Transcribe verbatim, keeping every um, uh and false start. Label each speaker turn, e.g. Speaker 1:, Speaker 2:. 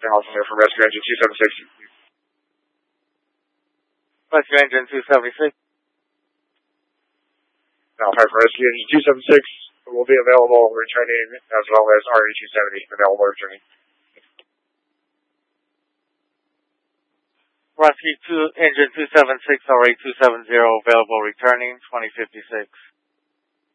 Speaker 1: requesting officer for rescue engine two seventy-six.
Speaker 2: Rescue engine two seventy-six.
Speaker 1: Alpha for rescue engine two seventy-six will be available returning as well as R E two seventy available returning.
Speaker 2: Rescue two, engine two seventy-six, R A two seventy available returning twenty fifty-six.